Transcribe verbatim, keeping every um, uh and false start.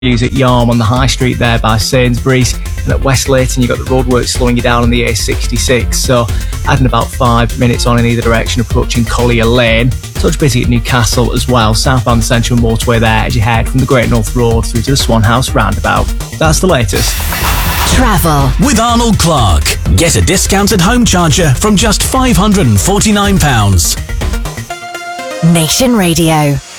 Views at Yarm on the High Street there by Sainsbury's, and at West Leighton you've got the roadworks slowing you down on the A sixty-six, so adding about five minutes on in either direction approaching Collier Lane. Touch busy at Newcastle as well, southbound the Central Motorway there as you head from the Great North Road through to the Swan House roundabout. That's the latest. Travel with Arnold Clark. Get a discounted home charger from just five hundred and forty-nine pounds. Nation Radio.